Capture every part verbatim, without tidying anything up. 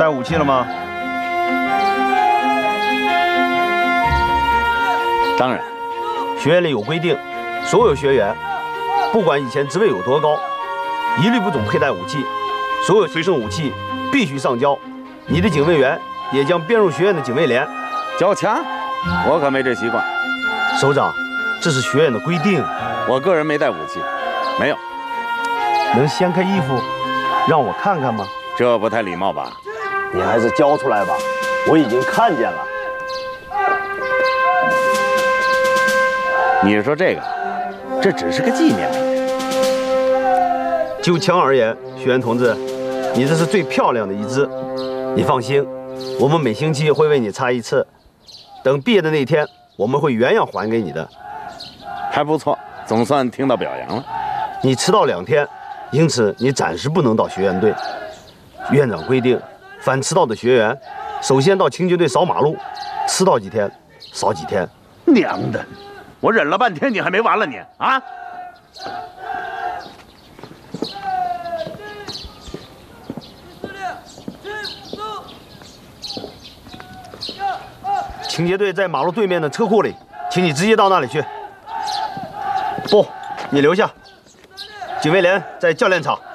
带武器了吗？ 当然， 学院里有规定，所有学员，不管以前职位有多高，一律不准佩戴武器，所有随身武器必须上交。你的警卫员也将编入学院的警卫连。 交枪？我可没这习惯。 首长，这是学院的规定。 我个人没带武器，没有。 能掀开衣服，让我看看吗？ 这不太礼貌吧？ 你还是交出来吧，我已经看见了。 你说这个，这只是个纪念品。 就枪而言，学员同志，你这是最漂亮的一支。你放心，我们每星期会为你擦一次。等毕业的那天，我们会原样还给你的。 还不错，总算听到表扬了。 你迟到两天，因此你暂时不能到学院队。院长规定，凡迟到的学员，首先到清洁队扫马路，迟到几天，扫几天。 娘的！我忍了半天，你还没完了你啊！ 清洁队在马路对面的车库里，请你直接到那里去。不，你留下。警卫连在教练场。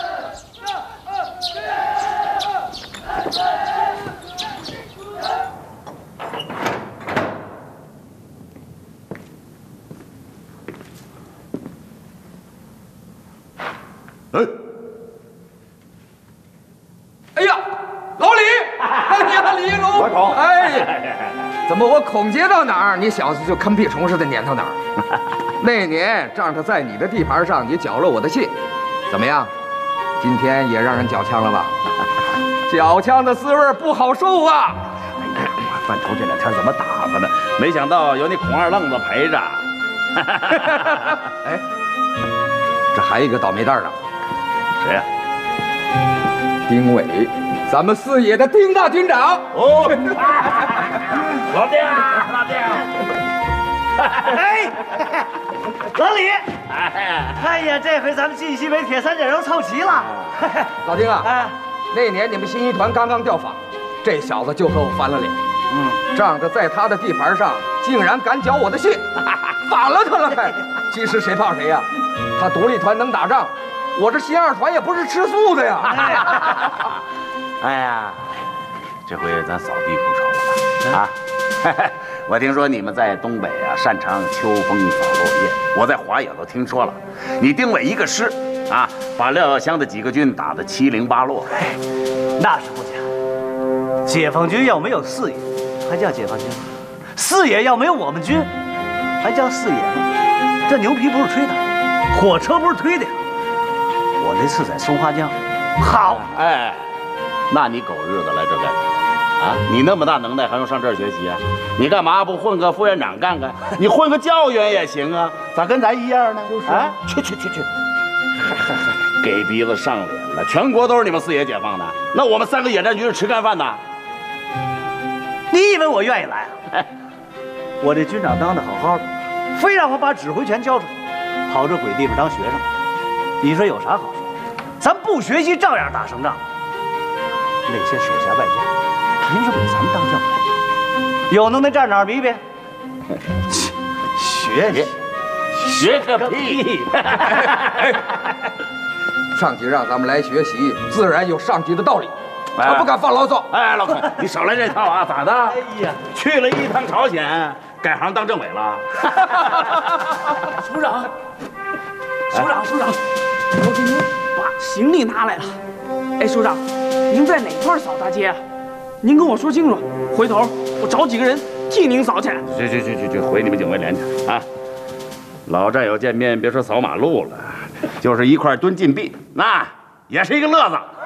哎，哎呀，老李！哎呀，李龙！ 老孔， 哎，怎么我孔接到哪儿，你小子就跟屁虫似的撵到哪儿？那年仗着在你的地盘上，你缴了我的信，怎么样？今天也让人缴枪了吧？缴枪的滋味不好受啊！ 哎呀，范畴这两天怎么打发的？没想到有你孔二愣子陪着。 哎，这还有一个倒霉蛋呢。 谁呀？ 丁伟，咱们四野的丁大军长。 哦，老丁，老丁。 哎，老李，哎呀，这回咱们晋西北铁三角又凑齐了。 老丁啊， 哎， 那年你们新一团刚刚调访，这小子就和我翻了脸。嗯，仗着在他的地盘上，竟然敢缴我的信，反了他了还。其实谁怕谁呀？他独立团能打仗，我这新二团也不是吃素的呀。 哎呀，这回咱扫地不愁了啊！我听说你们在东北啊擅长秋风扫落叶，我在华野都听说了，你丁伟一个师啊，把廖耀湘的几个军打得七零八落。 哎，那是不假。解放军要没有四野，还叫解放军吗？四野要没有我们军，还叫四野吗？这牛皮不是吹的，火车不是推的呀。我那次在松花江，好， 哎，那你狗日的来这干什么？啊，你那么大能耐，还用上这儿学习啊？你干嘛不混个副院长干干？你混个教员也行啊，咋跟咱一样呢？就是啊，去去去去，嗨嗨嗨，给鼻子上脸了！全国都是你们四野解放的，那我们三个野战军是吃干饭的。 你以为我愿意来啊？哎，我这军长当的好好的，非让我把指挥权交出去，跑这鬼地方当学生，你说有啥好说？咱不学习照样打胜仗。那些手下败将，凭什么给咱们当教官？有能耐站哪儿比比？学学学个屁！ 上级让咱们来学习，自然有上级的道理。我不敢发牢骚。 哎，老孔，你少来这套啊！咋的？哎呀，去了一趟朝鲜，改行当政委了。 首长，首长，首长，我给您把行李拿来了。哎，首长，您在哪块扫大街啊？您跟我说清楚，回头我找几个人替您扫去。 去去去去去，回你们警卫连去啊！老战友见面，别说扫马路了，就是一块蹲禁闭，那也是一个乐子。